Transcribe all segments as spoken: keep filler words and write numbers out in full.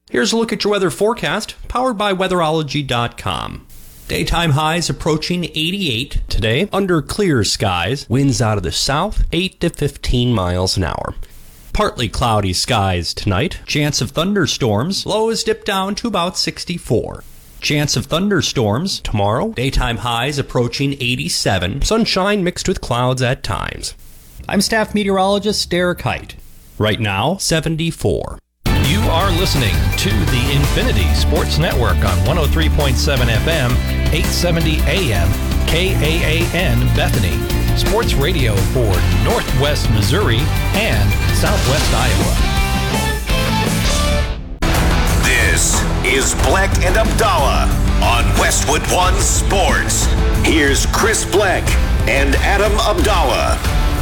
Here's a look at your weather forecast, powered by weatherology dot com. Daytime highs approaching eighty-eight today, under clear skies. Winds out of the south, eight to fifteen miles an hour. Partly cloudy skies tonight. Chance of thunderstorms. Lows dip down to about sixty-four. Chance of thunderstorms tomorrow. Daytime highs approaching eighty-seven. Sunshine mixed with clouds at times. I'm staff meteorologist Derek Height. Right now, seventy-four. You are listening to the Infinity Sports Network on one oh three point seven F M, eight seventy A M, K A A N Bethany. Sports radio for Northwest Missouri and Southwest Iowa. This is Bleck and Abdallah on Westwood One Sports. Here's Chris Bleck and Adam Abdallah.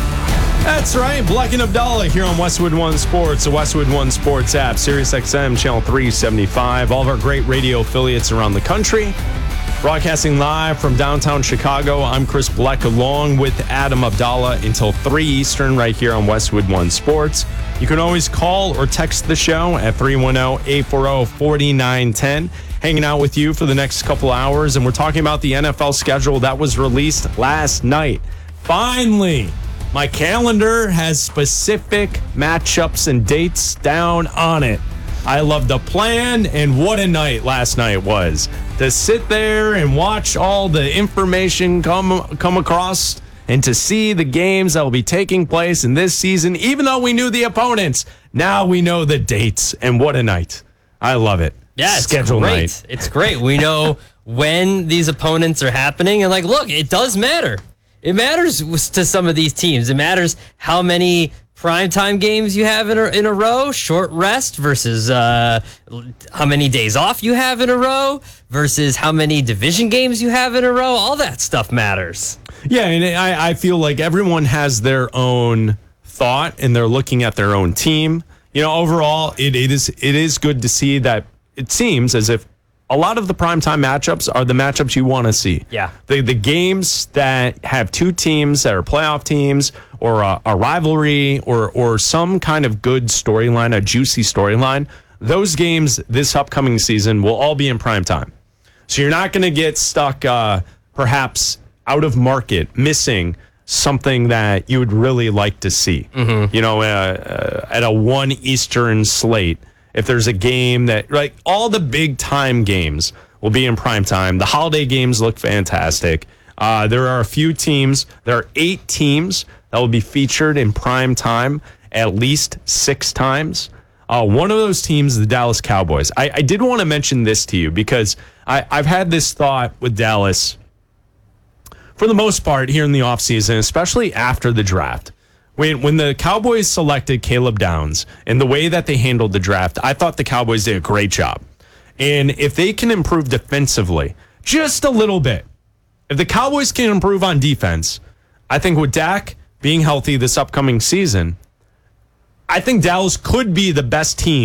That's right, Bleck and Abdallah here on Westwood One Sports, the Westwood One Sports app, Sirius X M, channel three seventy-five, all of our great radio affiliates around the country. Broadcasting live from downtown Chicago, I'm Chris Bleck along with Adam Abdallah until three Eastern right here on Westwood One Sports. You can always call or text the show at three one zero, eight four zero, four nine one zero. Hanging out with you for the next couple hours, and we're talking about the N F L schedule that was released last night. Finally! My calendar has specific matchups and dates down on it. I love the plan, and what a night last night was. To sit there and watch all the information come come across and to see the games that will be taking place in this season, even though we knew the opponents, now we know the dates, and what a night. I love it. Yeah, it's Schedule great. night. It's great. We know when these opponents are happening, and like, look, it does matter. It matters to some of these teams. It matters how many primetime games you have in a, in a row, short rest versus uh, how many days off you have in a row versus how many division games you have in a row. All that stuff matters. Yeah, and I, I feel like everyone has their own thought and they're looking at their own team. You know, overall, it, it is it is good to see that it seems as if a lot of the primetime matchups are the matchups you want to see. Yeah. The the games that have two teams that are playoff teams or a, a rivalry or or some kind of good storyline, a juicy storyline, those games this upcoming season will all be in primetime. So you're not going to get stuck uh, perhaps out of market, missing something that you would really like to see. Mm-hmm. You know, uh, uh, at a one Eastern slate. If there's a game that, like, all the big time games will be in prime time. The holiday games look fantastic. Uh, there are a few teams. There are eight teams that will be featured in prime time at least six times. Uh, one of those teams is the Dallas Cowboys. I, I did want to mention this to you because I, I've had this thought with Dallas for the most part here in the offseason, especially after the draft. When when the Cowboys selected Caleb Downs and the way that they handled the draft, I thought the Cowboys did a great job. And if they can improve defensively just a little bit, if the Cowboys can improve on defense, I think with Dak being healthy this upcoming season, I think Dallas could be the best team